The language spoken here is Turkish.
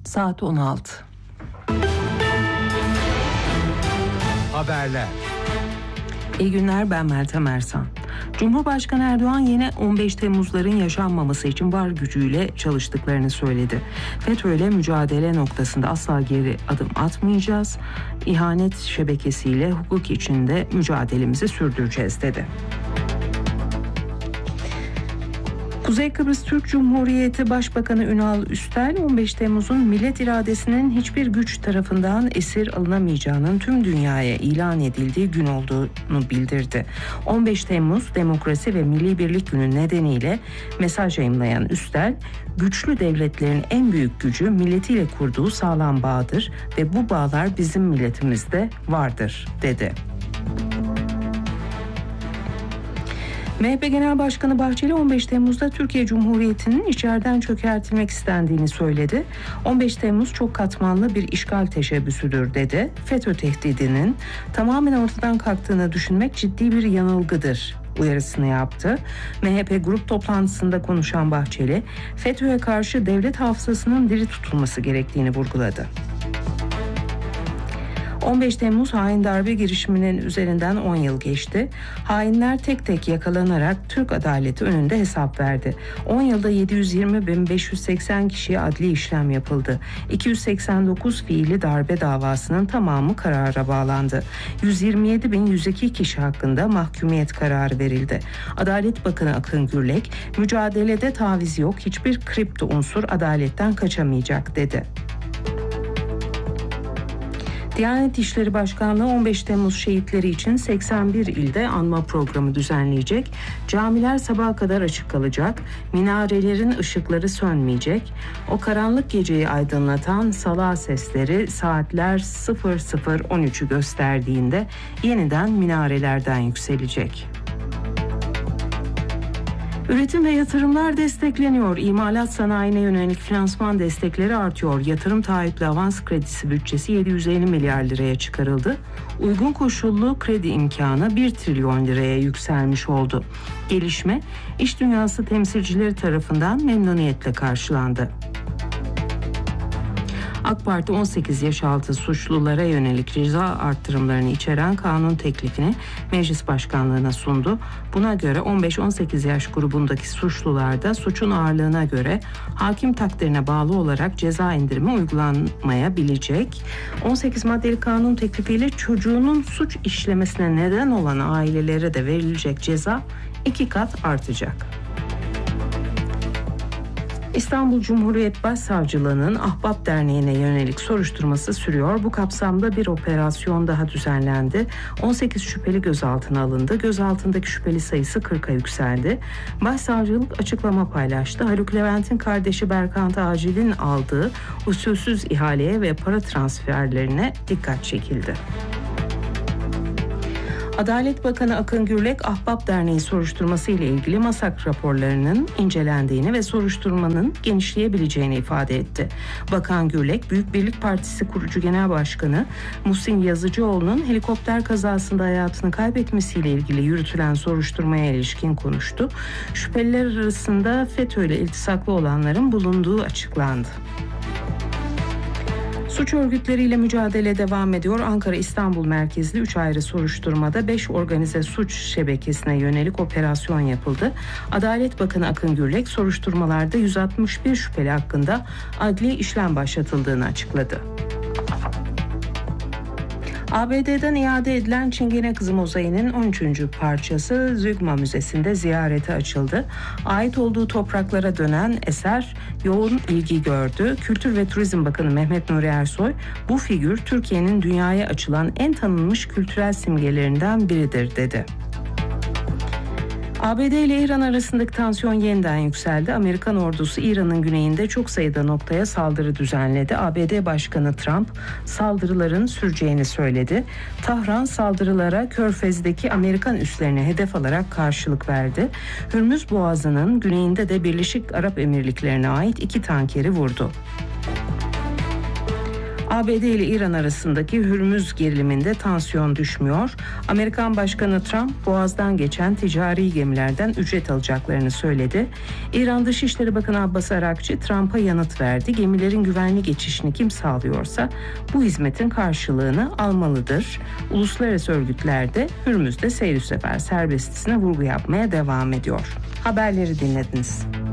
Saat 16. Haberler. İyi günler, ben Meltem Ersan. Cumhurbaşkanı Erdoğan yine 15 Temmuzların yaşanmaması için var gücüyle çalıştıklarını söyledi. FETÖ'yle mücadele noktasında asla geri adım atmayacağız. İhanet şebekesiyle hukuk içinde mücadelemizi sürdüreceğiz dedi. Kuzey Kıbrıs Türk Cumhuriyeti Başbakanı Ünal Üstel, 15 Temmuz'un millet iradesinin hiçbir güç tarafından esir alınamayacağının tüm dünyaya ilan edildiği gün olduğunu bildirdi. 15 Temmuz Demokrasi ve Milli Birlik Günü nedeniyle mesaj yayımlayan Üstel, güçlü devletlerin en büyük gücü milletiyle kurduğu sağlam bağdır ve bu bağlar bizim milletimizde vardır dedi. MHP Genel Başkanı Bahçeli 15 Temmuz'da Türkiye Cumhuriyeti'nin içeriden çökertilmek istendiğini söyledi. 15 Temmuz çok katmanlı bir işgal teşebbüsüdür dedi. FETÖ tehdidinin tamamen ortadan kalktığını düşünmek ciddi bir yanılgıdır uyarısını yaptı. MHP grup toplantısında konuşan Bahçeli, FETÖ'ye karşı devlet hafızasının diri tutulması gerektiğini vurguladı. 15 Temmuz hain darbe girişiminin üzerinden 10 yıl geçti. Hainler tek tek yakalanarak Türk adaleti önünde hesap verdi. 10 yılda 720.580 kişiye adli işlem yapıldı. 289 fiili darbe davasının tamamı karara bağlandı. 127.102 kişi hakkında mahkumiyet kararı verildi. Adalet Bakanı Akın Gürlek, mücadelede taviz yok, hiçbir kripto unsur adaletten kaçamayacak dedi. Diyanet İşleri Başkanlığı 15 Temmuz şehitleri için 81 ilde anma programı düzenleyecek. Camiler sabaha kadar açık kalacak. Minarelerin ışıkları sönmeyecek. O karanlık geceyi aydınlatan sala sesleri saatler 00:13'ü gösterdiğinde yeniden minarelerden yükselecek. Üretim ve yatırımlar destekleniyor. İmalat sanayine yönelik finansman destekleri artıyor. Yatırım taahhütlü avans kredisi bütçesi 750 milyar liraya çıkarıldı. Uygun koşullu kredi imkanı 1 trilyon liraya yükselmiş oldu. Gelişme, iş dünyası temsilcileri tarafından memnuniyetle karşılandı. AK Parti 18 yaş altı suçlulara yönelik ceza arttırımlarını içeren kanun teklifini Meclis Başkanlığı'na sundu. Buna göre 15-18 yaş grubundaki suçlularda suçun ağırlığına göre hakim takdirine bağlı olarak ceza indirimi uygulanmayabilecek. 18 maddeli kanun teklifiyle çocuğunun suç işlemesine neden olan ailelere de verilecek ceza 2 kat artacak. İstanbul Cumhuriyet Başsavcılığı'nın Ahbap Derneği'ne yönelik soruşturması sürüyor. Bu kapsamda bir operasyon daha düzenlendi. 18 şüpheli gözaltına alındı. Gözaltındaki şüpheli sayısı 40'a yükseldi. Başsavcılık açıklama paylaştı. Haluk Levent'in kardeşi Berkant Acil'in aldığı usulsüz ihaleye ve para transferlerine dikkat çekildi. Adalet Bakanı Akın Gürlek, Ahbap Derneği soruşturması ile ilgili MASAK raporlarının incelendiğini ve soruşturmanın genişleyebileceğini ifade etti. Bakan Gürlek, Büyük Birlik Partisi kurucu genel başkanı Muhsin Yazıcıoğlu'nun helikopter kazasında hayatını kaybetmesiyle ilgili yürütülen soruşturmaya ilişkin konuştu. Şüpheliler arasında FETÖ ile iltisaklı olanların bulunduğu açıklandı. Suç örgütleriyle mücadele devam ediyor. Ankara-İstanbul merkezli 3 ayrı soruşturmada 5 organize suç şebekesine yönelik operasyon yapıldı. Adalet Bakanı Akın Gürlek soruşturmalarda 161 şüpheli hakkında adli işlem başlatıldığını açıkladı. ABD'den iade edilen Çingene Kızı mozaiğinin 13. parçası Zügma Müzesi'nde ziyarete açıldı. Ait olduğu topraklara dönen eser yoğun ilgi gördü. Kültür ve Turizm Bakanı Mehmet Nuri Ersoy, bu figür Türkiye'nin dünyaya açılan en tanınmış kültürel simgelerinden biridir dedi. ABD ile İran arasındaki tansiyon yeniden yükseldi. Amerikan ordusu İran'ın güneyinde çok sayıda noktaya saldırı düzenledi. ABD Başkanı Trump saldırıların süreceğini söyledi. Tahran saldırılara Körfez'deki Amerikan üslerine hedef alarak karşılık verdi. Hürmüz Boğazı'nın güneyinde de Birleşik Arap Emirlikleri'ne ait 2 tankeri vurdu. ABD ile İran arasındaki Hürmüz geriliminde tansiyon düşmüyor. Amerikan Başkanı Trump, Boğaz'dan geçen ticari gemilerden ücret alacaklarını söyledi. İran Dışişleri Bakanı Abbas Arakçı Trump'a yanıt verdi. Gemilerin güvenli geçişini kim sağlıyorsa bu hizmetin karşılığını almalıdır. Uluslararası örgütler de Hürmüz'de seyir sefer serbestisine vurgu yapmaya devam ediyor. Haberleri dinlediniz.